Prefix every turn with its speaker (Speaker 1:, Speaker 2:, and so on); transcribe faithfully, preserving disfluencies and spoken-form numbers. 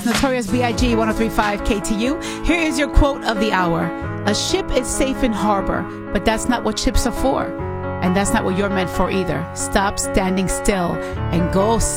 Speaker 1: Notorious B I G one oh three point five K T U. Here is your quote of the hour. A ship is safe in harbor, but that's not what ships are for. And that's not what you're meant for either. Stop standing still and go